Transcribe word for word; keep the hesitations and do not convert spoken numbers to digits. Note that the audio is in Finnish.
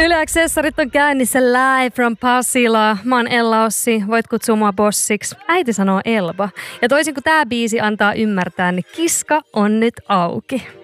Yle X-sessarit on käynnissä live from Pasila. Mä oon Ella Ossi, voit kutsua mua bossiksi. Äiti sanoo Elba. Ja toisin kuin tää biisi antaa ymmärtää, niin kiska on nyt auki.